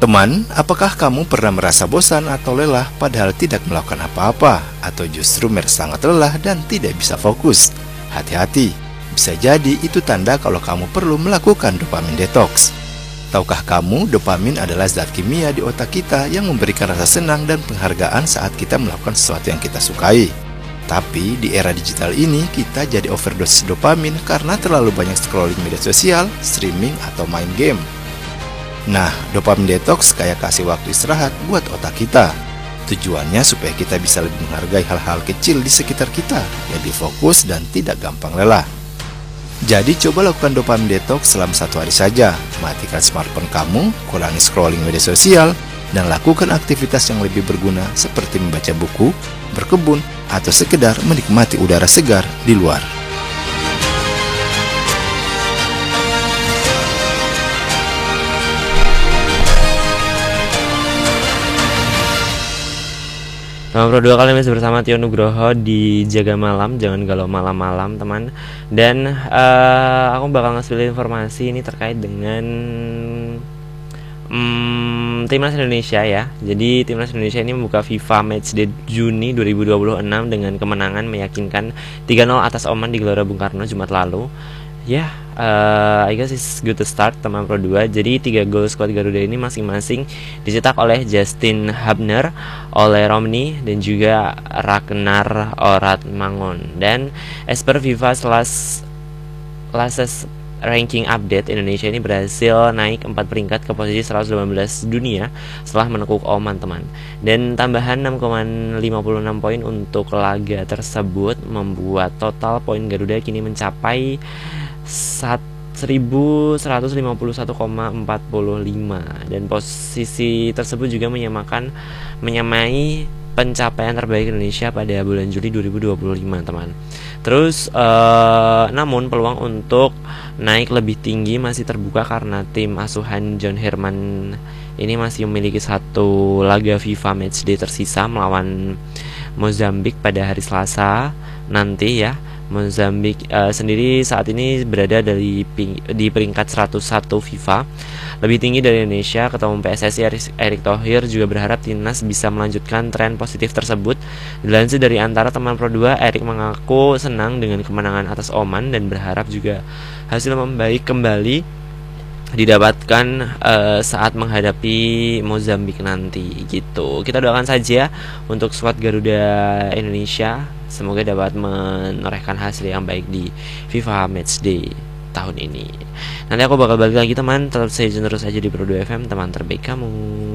Teman, apakah kamu pernah merasa bosan atau lelah padahal tidak melakukan apa-apa, atau justru merasa sangat lelah dan tidak bisa fokus? Hati-hati, bisa jadi itu tanda kalau kamu perlu melakukan dopamin detox. Tahukah kamu, dopamin adalah zat kimia di otak kita yang memberikan rasa senang dan penghargaan saat kita melakukan sesuatu yang kita sukai. Tapi di era digital ini, kita jadi overdosis dopamin karena terlalu banyak scrolling media sosial, streaming, atau main game. Nah, dopamin detox kayak kasih waktu istirahat buat otak kita. Tujuannya supaya kita bisa lebih menghargai hal-hal kecil di sekitar kita, lebih fokus dan tidak gampang lelah. Jadi coba lakukan dopamin detox selama 1 hari saja. Matikan smartphone kamu, kurangi scrolling media sosial, dan lakukan aktivitas yang lebih berguna seperti membaca buku, berkebun, atau sekedar menikmati udara segar di luar. Nomor Pro 2 kali masih bersama Tio Nugroho di Jaga Malam, jangan galau malam-malam teman. Dan aku bakal ngasih informasi ini terkait dengan Timnas Indonesia ya. Jadi Timnas Indonesia ini membuka FIFA Matchday Juni 2026 dengan kemenangan meyakinkan 3-0 atas Oman di Gelora Bung Karno Jumat lalu. Ya, I guess it's good to start teman Pro 2. Jadi 3 gol skuad Garuda ini masing-masing dicetak oleh Justin Hubner, oleh Romney, dan juga Ragnar Oratmangun. Dan as per FIFA latest ranking update, Indonesia ini berhasil naik 4 peringkat ke posisi 118 dunia setelah menekuk Oman teman. Dan tambahan 6,56 poin untuk laga tersebut membuat total poin Garuda kini mencapai 1151,45, dan posisi tersebut juga menyamai pencapaian terbaik Indonesia pada bulan Juli 2025 teman. Terus namun peluang untuk naik lebih tinggi masih terbuka karena tim asuhan John Herman ini masih memiliki 1 laga FIFA Matchday tersisa melawan Mozambik pada hari Selasa nanti ya. Mozambik sendiri saat ini berada di peringkat 101 FIFA, lebih tinggi dari Indonesia. Ketua Umum PSSI Erick Thohir juga berharap timnas bisa melanjutkan tren positif tersebut. Dilansir dari Antara teman Pro 2, Erick mengaku senang dengan kemenangan atas Oman dan berharap juga hasil membaik kembali didapatkan saat menghadapi Mozambik nanti gitu. Kita doakan saja untuk skuad Garuda Indonesia, semoga dapat menorehkan hasil yang baik di FIFA Matchday tahun ini. Nanti aku bakal balik lagi teman, tetap stay tune terus aja di Pro 2 FM, teman terbaik kamu.